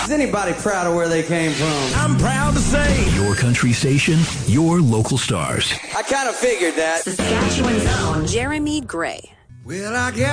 Is anybody proud of where they came from? I'm proud to say. Your country station, your local stars. I kind of figured that. Saskatchewan's own Jeremy Gray. Well, I guess